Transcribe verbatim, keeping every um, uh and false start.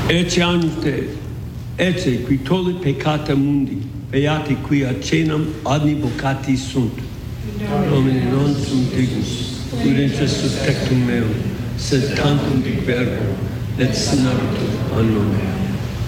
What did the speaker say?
Ecce ante, ecce qui tollit peccata mundi, beati qui ad cenam adnivocati sunt. Domine non sum dignus, udente sub tectum meum, sed tantum dic verbo, et sinabitur anima mea.